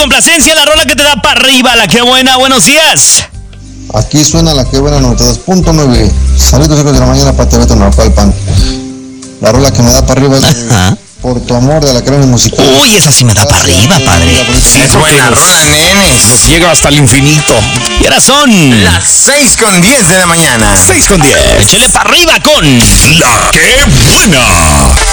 complacencia, la rola que te da para arriba, la que buena. Buenos días. Aquí suena la que buena 92.9. Saludos, hijos de la mañana, para TV Naucalpan. La rola que me da para arriba es de Por tu amor, de la Crema Musical. Uy, esa sí me da para arriba, padre. Es buena rola, nenes. Llega hasta el infinito. Y ahora son Las 6:10 de la mañana. 6:10. échale para arriba con La que buena.